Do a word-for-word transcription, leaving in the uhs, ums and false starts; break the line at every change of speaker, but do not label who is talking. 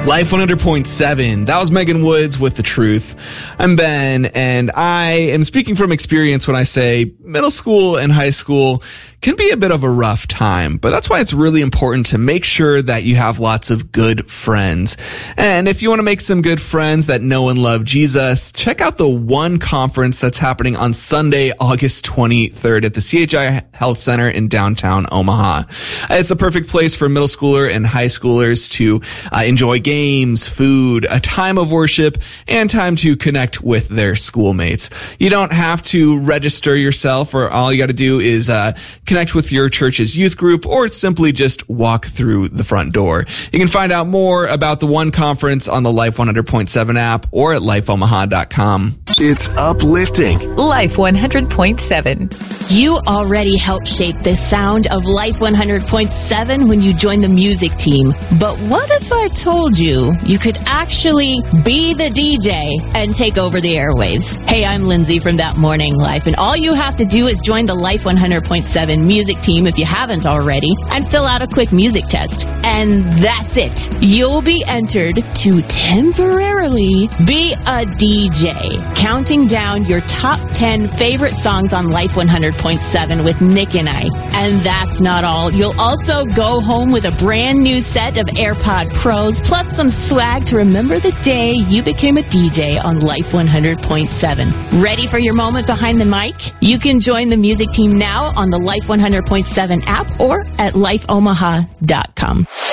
Life one hundred point seven. That was Megan Woods with The Truth. I'm Ben, and I am speaking from experience when I say middle school and high school can be a bit of a rough time, but that's why it's really important to make sure that you have lots of good friends. And if you want to make some good friends that know and love Jesus, check out the One Conference that's happening on Sunday, August twenty-third at the C H I Health Center in downtown Omaha. It's a perfect place for middle schooler and high schoolers to uh, enjoy games, food, a time of worship, and time to connect with their schoolmates. You don't have to register yourself, or all you got to do is uh, connect with your church's youth group, or simply just walk through the front door. You can find out more about the One Conference on the Life one hundred point seven app or at life omaha dot com.
It's uplifting.
Life one hundred point seven.
You already helped shape the sound of Life one hundred point seven when you joined the music team. But what if I told you you could actually be the D J and take over the airwaves? Hey, I'm Lindsay from That Morning Life, and all you have to do is join the Life one hundred point seven music team if you haven't already, and fill out a quick music test. And that's it. You'll be entered to temporarily be a D J, counting down your top ten favorite songs on Life one hundred point seven with Nick and I. And that's not all. You'll also go home with a brand new set of AirPod Pros, plus some swag to remember the day you became a D J on Life one hundred point seven. Ready for your moment behind the mic? You can join the music team now on the Life one hundred point seven app or at life omaha dot com.